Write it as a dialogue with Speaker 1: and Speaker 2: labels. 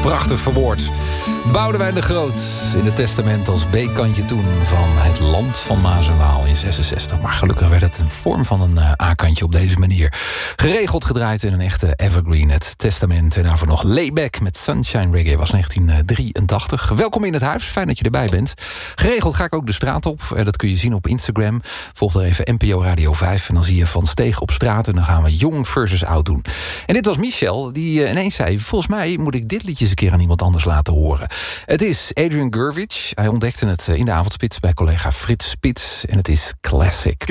Speaker 1: Prachtig verwoord. Boudewijn de Groot in het testament als B-kantje toen van Het Land van Maas en Waal in 66. Maar gelukkig werd het een vorm van een A-kantje op deze manier. Geregeld gedraaid in een echte evergreen, het testament. En daarvoor nog Layback met Sunshine Reggae was 1983. Welkom in het huis, fijn dat je erbij bent. Geregeld ga ik ook de straat op. Dat kun je zien op Instagram. Volg er even NPO Radio 5 en dan zie je Van Steeg op straat. En dan gaan we jong versus oud doen. En dit was Michel, die ineens zei, volgens mij moet ik dit liedje eens een keer aan iemand anders laten horen. Het is Adrian Gurvitch. Hij ontdekte het in de avondspits bij collega Frits Spits. En het is classic.